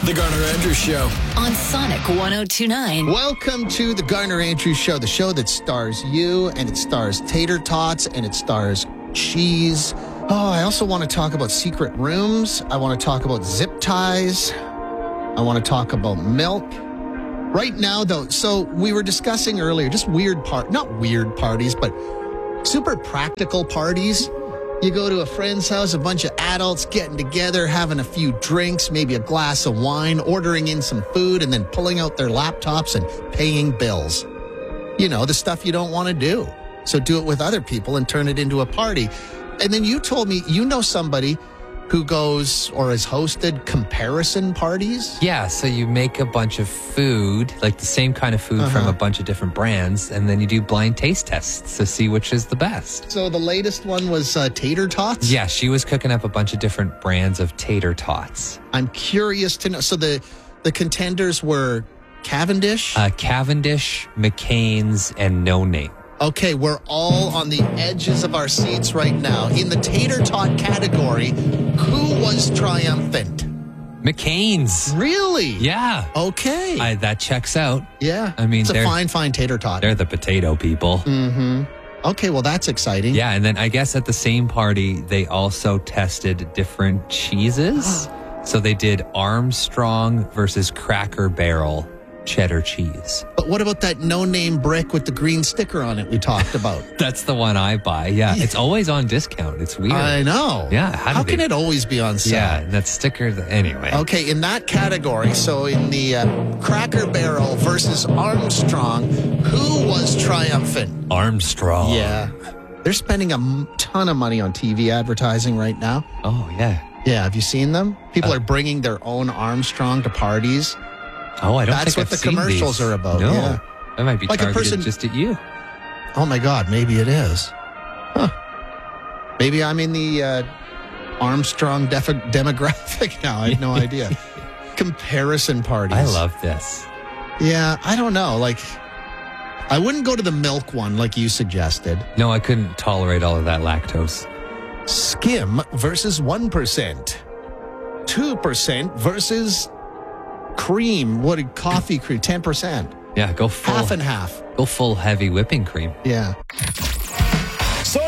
The Garner Andrews Show on Sonic 102.9. Welcome to the Garner Andrews Show, the show that stars you, and it stars tater tots, and it stars cheese. Oh, I also want to talk about secret rooms. I want to talk about zip ties. I want to talk about milk. Right now, though, so we were discussing earlier, just not weird parties, but super practical parties. You go to a friend's house, a bunch of adults getting together, having a few drinks, maybe a glass of wine, ordering in some food, and then pulling out their laptops and paying bills. You know, the stuff you don't want to do. So do it with other people and turn it into a party. And then you told me you know somebody who goes or has hosted comparison parties? Yeah, so you make a bunch of food, like the same kind of food from a bunch of different brands, and then you do blind taste tests to see which is the best. So the latest one was tater tots? Yeah, she was cooking up a bunch of different brands of tater tots. I'm curious to know. So the contenders were Cavendish? Cavendish, McCain's, and No Name. Okay, we're all on the edges of our seats right now. In the tater tot category, who was triumphant? McCain's. Really? Yeah. Okay. That checks out. Yeah. I mean, it's a fine tater tot. They're the potato people. Mm-hmm. Okay, well, that's exciting. Yeah, and then I guess at the same party, they also tested different cheeses. So they did Armstrong versus Cracker Barrel cheddar cheese. But what about that no-name brick with the green sticker on it we talked about? That's the one I buy. Yeah, it's always on discount. It's weird. I know. Yeah. How can it always be on sale? Yeah, that sticker. Anyway. Okay, in that category, so in the Cracker Barrel versus Armstrong, who was triumphant? Armstrong. Yeah. They're spending a ton of money on TV advertising right now. Oh, yeah. Yeah, have you seen them? People are bringing their own Armstrong to parties. Oh, I don't That's think what the commercials are about. No. Yeah. That might be like targeted just at you. Oh, my God. Maybe it is. Huh. Maybe I'm in the Armstrong demographic now. I have no idea. Comparison parties. I love this. Yeah, I don't know. Like, I wouldn't go to the milk one like you suggested. No, I couldn't tolerate all of that lactose. Skim versus 1%. 2% versus cream. Coffee cream? 10%. Yeah, go full. Half and half. Go full heavy whipping cream. Yeah.